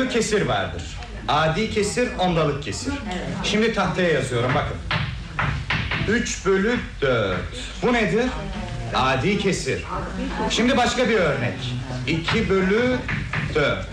türlü kesir vardır. Adi kesir, ondalık kesir. Şimdi tahtaya yazıyorum, bakın. 3/4. Bu nedir? Adi kesir. Şimdi başka bir örnek. 2/4.